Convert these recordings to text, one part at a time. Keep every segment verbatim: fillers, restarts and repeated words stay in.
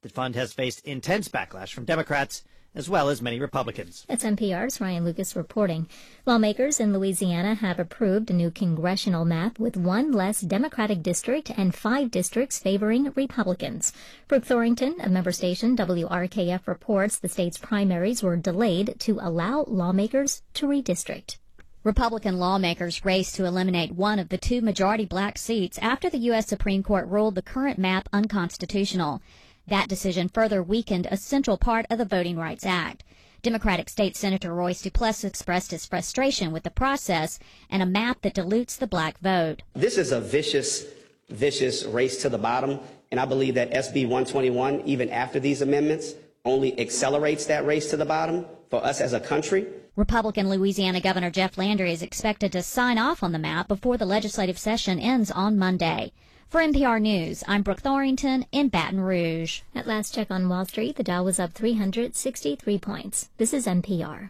The fund has faced intense backlash from Democrats as well as many Republicans. That's N P R's Ryan Lucas reporting. Lawmakers in Louisiana have approved a new congressional map with one less Democratic district and five districts favoring Republicans. Brooke Thorington of member station W R K F reports the state's primaries were delayed to allow lawmakers to redistrict. Republican lawmakers raced to eliminate one of the two majority black seats after the U S Supreme Court ruled the current map unconstitutional. That decision further weakened a central part of the Voting Rights Act. Democratic State Senator Royce Duplessis expressed his frustration with the process and a map that dilutes the black vote. This is a vicious, vicious race to the bottom, and I believe that S B one twenty-one, even after these amendments, only accelerates that race to the bottom for us as a country. Republican Louisiana Governor Jeff Landry is expected to sign off on the map before the legislative session ends on Monday. For N P R News, I'm Brooke Thorington in Baton Rouge. At last check on Wall Street, the Dow was up three hundred sixty-three points. This is N P R.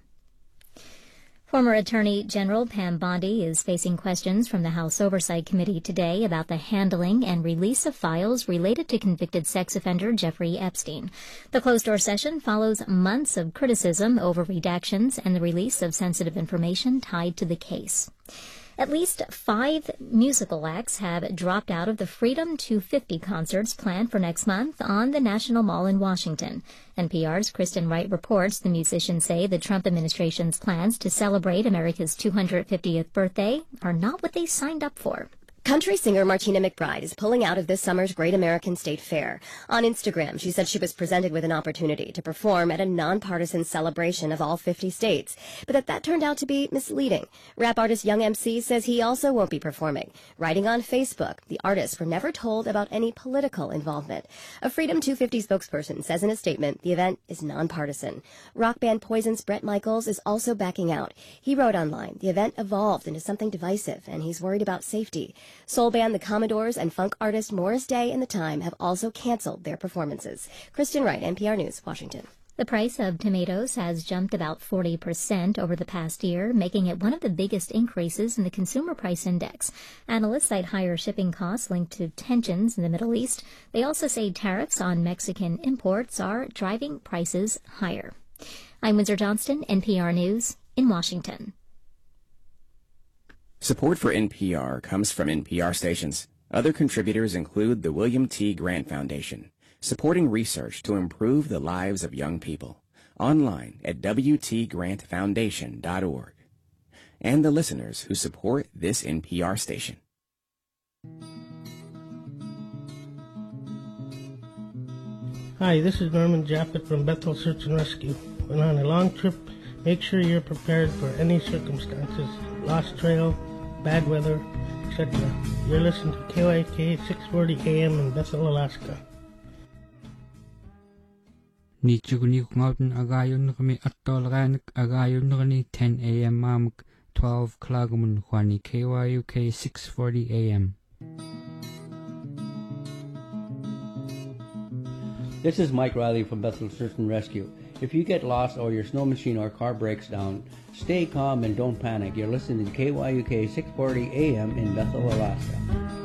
Former Attorney General Pam Bondi is facing questions from the House Oversight Committee today about the handling and release of files related to convicted sex offender Jeffrey Epstein. The closed-door session follows months of criticism over redactions and the release of sensitive information tied to the case. At least five musical acts have dropped out of the Freedom two fifty concerts planned for next month on the National Mall in Washington. N P R's Kristen Wright reports the musicians say the Trump administration's plans to celebrate America's two hundred fiftieth birthday are not what they signed up for. Country singer Martina McBride is pulling out of this summer's Great American State Fair. On Instagram, she said she was presented with an opportunity to perform at a nonpartisan celebration of all fifty states, but that that turned out to be misleading. Rap artist Young M C says he also won't be performing. Writing on Facebook, the artists were never told about any political involvement. A Freedom two fifty spokesperson says in a statement the event is nonpartisan. Rock band Poison's Bret Michaels is also backing out. He wrote online, the event evolved into something divisive, and he's worried about safety. Soul band The Commodores and funk artist Morris Day and The Time have also canceled their performances. Kristen Wright, N P R News, Washington. The price of tomatoes has jumped about forty percent over the past year, making it one of the biggest increases in the Consumer Price Index. Analysts cite higher shipping costs linked to tensions in the Middle East. They also say tariffs on Mexican imports are driving prices higher. I'm Windsor Johnston, N P R News, in Washington. Support for N P R comes from N P R stations. Other contributors include the William T. Grant Foundation, supporting research to improve the lives of young people. Online at w t grant foundation dot org. And the listeners who support this N P R station. Hi, this is Norman Jaffet from Bethel Search and Rescue. When on a long trip, make sure you're prepared for any circumstances. Lost trail, bad weather, et cetera. You're listening to K Y K six forty A M in Bethel, Alaska. Ni chuguni kungauten agayon kami attolranik agayon kani ten A M mamuk twelve klagamun kwani K Y U K six forty A M. This is Mike Riley from Bethel Search and Rescue. If you get lost or your snow machine or car breaks down, stay calm and don't panic. You're listening to K Y U K six forty A M in Bethel, Alaska.